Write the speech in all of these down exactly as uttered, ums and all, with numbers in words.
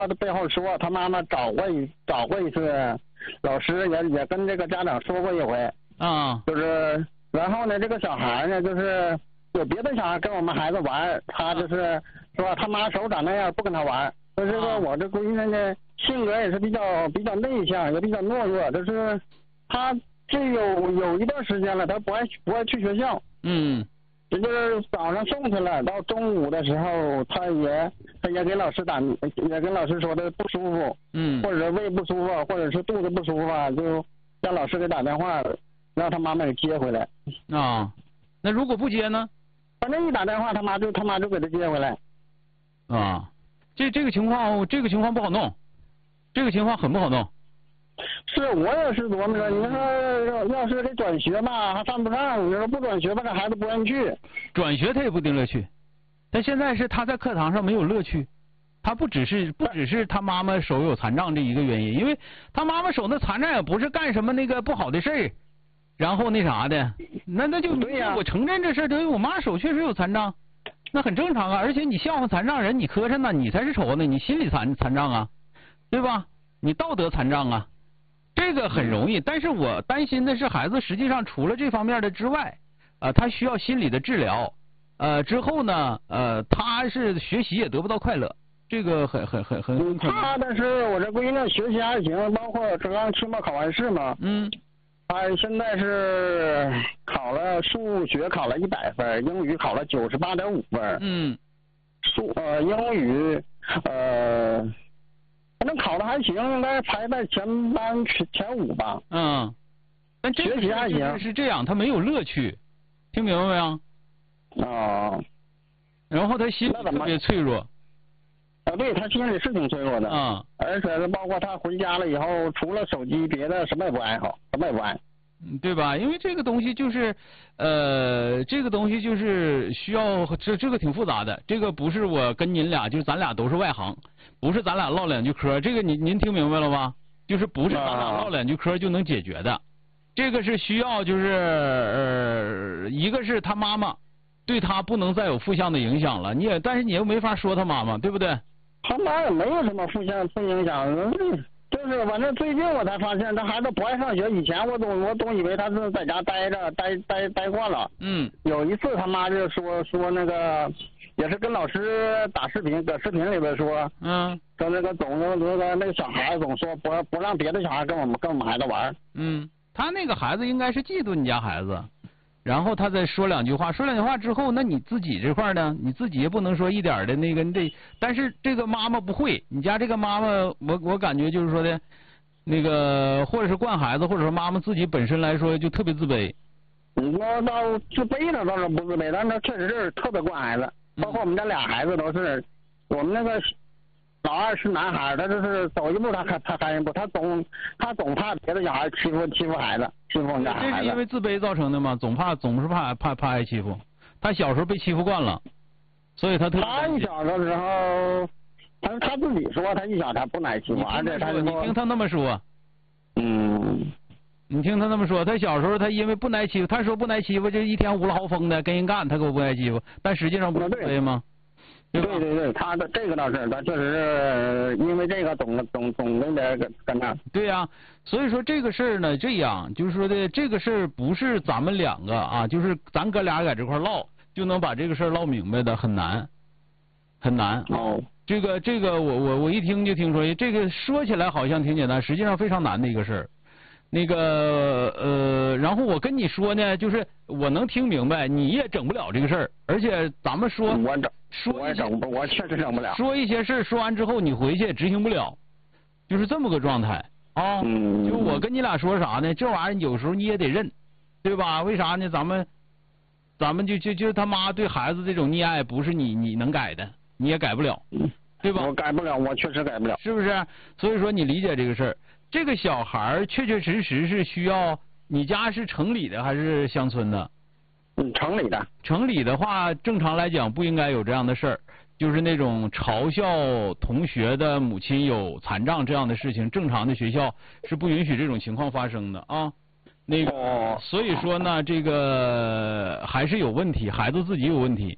他的背后说，他妈妈找过一找过一次，老师也也跟这个家长说过一回啊， 就是然后呢，这个小孩呢，就是有别的小孩跟我们孩子玩，他就是说他妈手长那样不跟他玩。所以这个我这闺女呢，性格也是比较比较内向，也比较懦弱，就是他这有有一段时间了，他不爱不爱去学校。 嗯。 也就是早上送去了，到中午的时候，他也他也给老师打，也跟老师说的不舒服， 嗯， 或者胃不舒服，或者是肚子不舒服啊，就让老师给打电话，让他妈妈给接回来。 啊，那如果不接呢？ 反正一打电话，他妈就他妈就给他接回来。 啊，这这个情况，这个情况不好弄，这个情况很不好弄。 是我也是琢磨着，你说要是给转学吧，还犯不上；你说不转学吧，这孩子不愿意去。 转学他也不一定乐趣，但现在是他在课堂上没有乐趣，他不只是不只是他妈妈手有残障这一个原因，因为他妈妈手那残障也不是干什么那个不好的事儿，然后那啥的，那那就对呀， 我承认这事儿，对，我妈手确实有残障，那很正常啊。而且你笑话残障人，你磕碜呢，你才是丑呢，你心理残残障啊，对吧？你道德残障啊。这个很容易，但是我担心的是孩子实际上除了这方面的之外，呃，他需要心理的治疗，呃，之后呢，呃，他是学习也得不到快乐，这个很很很很。 他但是我这闺女学习还行，包括这刚期末考完试嘛， 嗯， 他现在是考了数学考了一百分，英语考了九十八点五分， 嗯， 数呃英语呃。反正考的还行，应该排在前班前前五吧。 嗯，但这学习还行。 是这样，他没有乐趣，听明白没有？ 哦。 然后他心理特别脆弱。 啊，对，他心理是挺脆弱的。 啊、 嗯。而且是包括他回家了以后，除了手机，别的什么也不爱好，什么也不爱。 嗯，对吧？因为这个东西就是，呃，这个东西就是需要这这个挺复杂的。这个不是我跟您俩，就是咱俩都是外行。不是咱俩唠两句嗑，这个您您听明白了吗？就是不是咱俩唠两句嗑就能解决的，这个是需要就是呃，一个是他妈妈对他不能再有负向的影响了，你也但是你又没法说他妈妈，对不对？ 他妈也没有什么负向负影响，就是反正最近我才发现他孩子不爱上学，以前我总我总以为他是在家待着待待待惯了。 嗯。 有一次他妈就说说那个。也是跟老师打视频，搁视频里边说， 嗯， 说那个总那个那个小孩总说不不让别的小孩跟我们跟我们孩子玩。 嗯，他那个孩子应该是嫉妒你家孩子，然后他再说两句话，说两句话之后，那你自己这块呢，你自己也不能说一点的那个你得，但是这个妈妈不会，你家这个妈妈，我我感觉就是说的，那个或者是惯孩子，或者说妈妈自己本身来说就特别自卑。 你说到自卑呢倒是不自卑，但是确实是特别惯孩子。包括我们家俩孩子都是，我们那个老二是男孩，他就是走一步他他他开一步，他总他总怕别的小孩欺负欺负孩子，欺负我们家孩子。 这是因为自卑造成的吗？总怕总是怕怕怕挨欺负。他小时候被欺负惯了，所以他特别。 他一小的时候，他他自己说他一小他不挨欺负，而且他你听他那么说。 嗯。 你听他那么说，他小时候他因为不挨欺负，他说不挨欺负就一天无了豪风的跟人干，他可不挨欺负，但实际上不是对吗？ 对对对对，他的这个倒是，他确实是因为这个总总总跟着跟跟那。 对呀、啊，所以说这个事儿呢，这样就是说的这个事儿不是咱们两个啊，就是咱哥俩在这块唠就能把这个事儿唠明白的，很难，很难。 哦。 这个这个我我我一听就听说，这个说起来好像挺简单，实际上非常难的一个事儿。那个呃，然后我跟你说呢，就是我能听明白，你也整不了这个事儿，而且咱们说我整说我也整不，我确实整不了。 说一些事说完之后，你回去也执行不了，就是这么个状态啊。 嗯。 就我跟你俩说啥呢？这玩意儿有时候你也得认，对吧？为啥呢？咱们咱们就就就他妈对孩子这种溺爱，不是你你能改的，你也改不了，对吧？ 我改不了，我确实改不了。 是不是？所以说你理解这个事儿。这个小孩确确实实是需要，你家是城里的还是乡村的？ 嗯，城里的。 城里的话，正常来讲不应该有这样的事儿，就是那种嘲笑同学的母亲有残障这样的事情，正常的学校是不允许这种情况发生的啊。那个，所以说呢，这个还是有问题，孩子自己有问题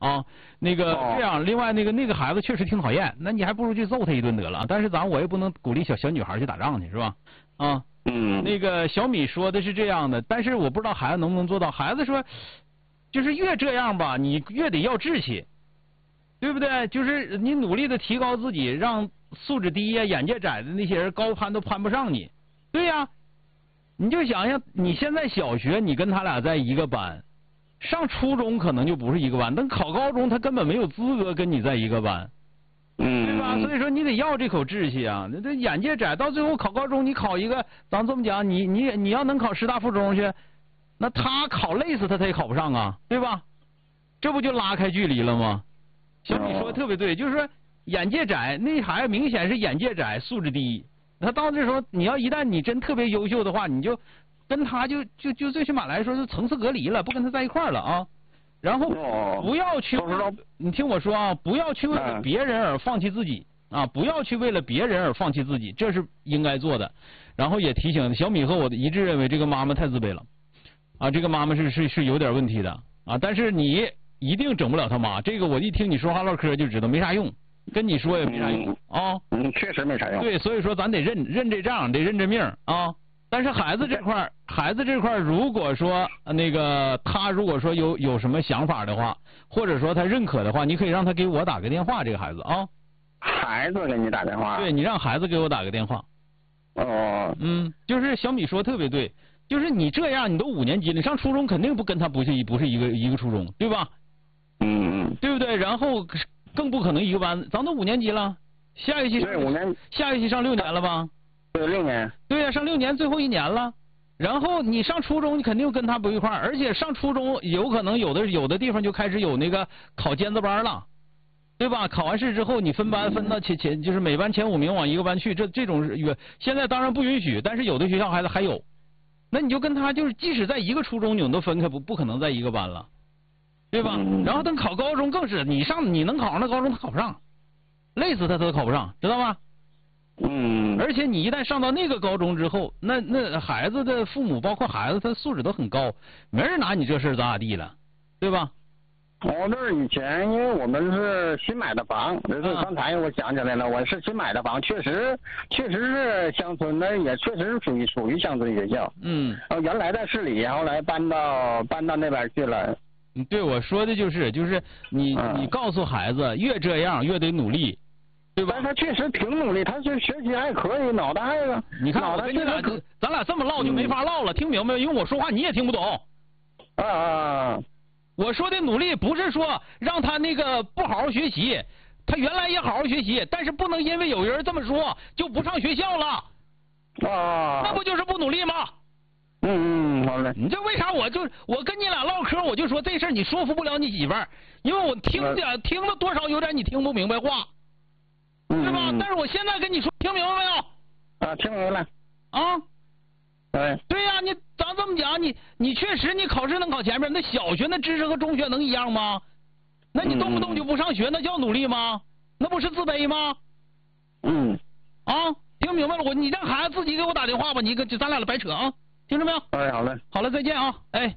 啊。那个、 哦、 这样，另外那个那个孩子确实挺讨厌，那你还不如去揍他一顿得了。但是咱我也不能鼓励小小女孩去打仗去，是吧？啊， 嗯， 那个小米说的是这样的，但是我不知道孩子能不能做到。孩子说，就是越这样吧，你越得要志气，对不对？就是你努力的提高自己，让素质低呀、眼界窄的那些人高攀都攀不上你。对呀、啊，你就想想，你现在小学你跟他俩在一个班。上初中可能就不是一个班，等考高中他根本没有资格跟你在一个班， 嗯， 对吧？所以说你得要这口志气啊！那这眼界窄，到最后考高中你考一个，咱这么讲，你你你要能考师大附中去，那他考累死他他也考不上啊，对吧？这不就拉开距离了吗？小米说的特别对，就是说眼界窄，那孩子明显是眼界窄，素质低。他到这时候，你要一旦你真特别优秀的话，你就。跟他就就就最起码来说是层次隔离了，不跟他在一块儿了啊。然后不要去，你听我说啊，不要去为了别人而放弃自己啊，不要去为了别人而放弃自己，这是应该做的。然后也提醒小米和我的一致认为，这个妈妈太自卑了啊，这个妈妈是是是有点问题的啊。但是你一定整不了他妈，这个我一听你说话唠嗑就知道没啥用，跟你说也没啥用啊。 嗯，确实没啥用。 对，所以说咱得认认这账，得认这命啊。但是孩子这块孩子这块如果说那个他如果说有有什么想法的话，或者说他认可的话，你可以让他给我打个电话，这个孩子啊。 孩子给你打电话？ 对，你让孩子给我打个电话。 哦。 嗯，就是小米说特别对，就是你这样，你都五年级了，你上初中肯定不跟他不是一不是一个一个初中，对吧？ 嗯嗯。 对不对？然后更不可能一个班，咱都五年级了，下学期对五年， 下学期上六年了吧？ 对，六年。 对呀、啊，上六年最后一年了，然后你上初中，你肯定跟他不一块儿，而且上初中有可能有的有的地方就开始有那个考尖子班了，对吧？考完试之后你分班分到前前就是每班前五名往一个班去，这这种是现在当然不允许，但是有的学校还还有，那你就跟他就是即使在一个初中，你们都分开，不不可能在一个班了，对吧？然后等考高中更是，你上你能考上那高中他考不上，累死他他都考不上，知道吗？ 嗯， 而且你一旦上到那个高中之后，那那孩子的父母包括孩子，他素质都很高，没人拿你这事咋咋地了，对吧？ 我这以前因为我们是新买的房，就是刚才我想起来了，我是新买的房，确实确实是乡村的，也确实是属于属于乡村学校。 嗯。 哦，原来在市里，后来搬到搬到那边去了。 对，我说的就是就是你、嗯、你告诉孩子，越这样越得努力。对吧？ 但他确实挺努力，他是学习还可以，脑袋啊。 你看我跟你俩，咱俩这么唠就没法唠了，嗯、听明白没？因为我说话你也听不懂。 啊啊！ 我说的努力不是说让他那个不好好学习，他原来也好好学习，但是不能因为有人这么说就不上学校了。 啊！ 那不就是不努力吗？ 嗯嗯，好嘞。 你这为啥我就我跟你俩唠嗑，我就说这事儿你说服不了你媳妇儿，因为我听点听了多少有点你听不明白话。对吧？但是我现在跟你说，听明白没有？ 啊，听明白了。 啊， 对。 对呀、啊，你咱这么讲，你你确实你考试能考前面，那小学那知识和中学能一样吗？那你动不动就不上学，那叫努力吗？那不是自卑吗？ 嗯。 啊，听明白了，我你让孩子自己给我打电话吧，你跟咱俩白扯啊，听着没有？ 哎，好嘞。 好了，再见啊，哎。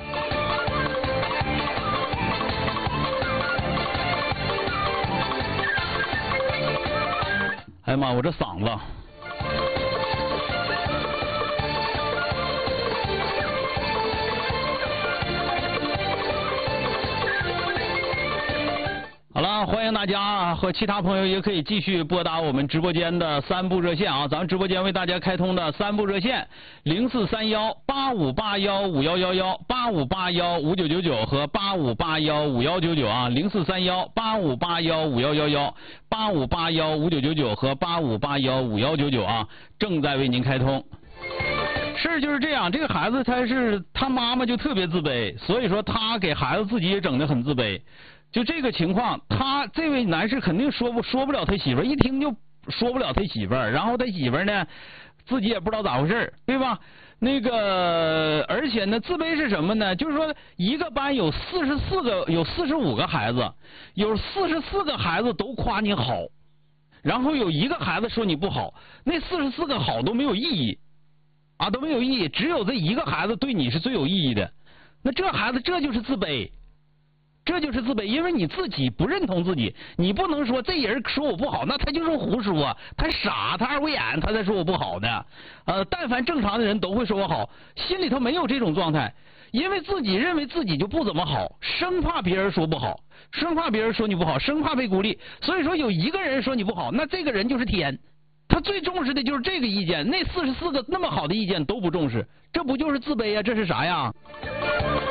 哎呀妈，我这嗓子。好了，欢迎大家和其他朋友也可以继续拨打我们直播间的三部热线啊，咱们直播间为大家开通的三部热线零四三幺八五八幺五幺幺幺八五八幺五九九九和八五八幺五幺九九啊，零四三幺八五八幺五幺幺幺八五八幺五九九九和八五八幺五幺九九啊，正在为您开通。事儿就是这样，这个孩子他是他妈妈就特别自卑，所以说他给孩子自己也整得很自卑。就这个情况，他这位男士肯定说不说不了他媳妇儿，一听就说不了他媳妇儿，然后他媳妇儿呢，自己也不知道咋回事，对吧？那个，而且呢，自卑是什么呢？就是说，一个班有四十四个，有四十五个孩子，有四十四个孩子都夸你好，然后有一个孩子说你不好，那四十四个好都没有意义，啊，都没有意义，只有这一个孩子对你是最有意义的。那这孩子这就是自卑。 这就是自卑，因为你自己不认同自己，你不能说这人说我不好，那他就是胡说，他傻，他二维眼，他在说我不好的。呃，但凡正常的人都会说我好，心里头没有这种状态，因为自己认为自己就不怎么好，生怕别人说不好，生怕别人说你不好，生怕被孤立。所以说有一个人说你不好，那这个人就是天，他最重视的就是这个意见，那四十四个那么好的意见都不重视，这不就是自卑呀？这是啥呀？